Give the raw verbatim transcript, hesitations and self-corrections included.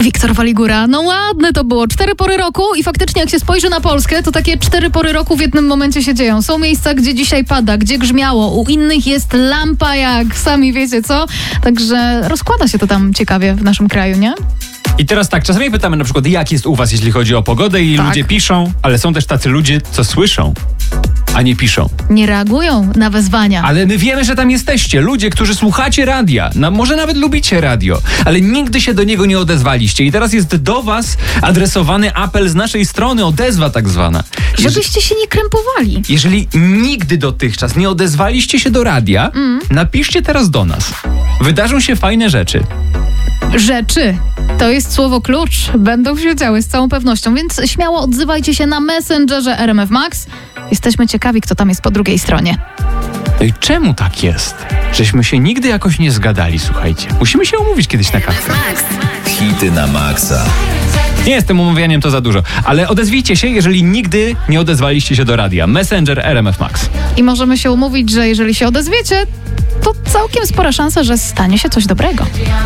Wiktor Waligura. No ładne to było. Cztery pory roku i faktycznie jak się spojrzy na Polskę, to takie cztery pory roku w jednym momencie się dzieją. Są miejsca, gdzie dzisiaj pada, gdzie grzmiało. U innych jest lampa jak sami wiecie co. Także rozkłada się to tam ciekawie w naszym kraju, nie? I teraz tak, czasami pytamy na przykład, jak jest u was, jeśli chodzi o pogodę i Tak. ludzie piszą, ale są też tacy ludzie, co słyszą, a nie piszą. Nie reagują na wezwania. Ale my wiemy, że tam jesteście. Ludzie, którzy słuchacie radia. Na, może nawet lubicie radio, ale nigdy się do niego nie odezwaliście. I teraz jest do was adresowany apel z naszej strony, odezwa tak zwana. Jeż- Żebyście się nie krępowali. Jeżeli nigdy dotychczas nie odezwaliście się do radia, Mm. napiszcie teraz do nas. Wydarzą się fajne rzeczy. Rzeczy. To jest słowo klucz. Będą się działy z całą pewnością, więc śmiało odzywajcie się na Messengerze R M F Max. Jesteśmy ciekawi, kto tam jest po drugiej stronie. No i czemu tak jest? Żeśmy się nigdy jakoś nie zgadali, słuchajcie. Musimy się umówić kiedyś na kawę. Hity na maksa. Nie jestem umawianiem, to za dużo. Ale odezwijcie się, jeżeli nigdy nie odezwaliście się do radia. Messenger R M F Max. I możemy się umówić, że jeżeli się odezwiecie, to całkiem spora szansa, że stanie się coś dobrego.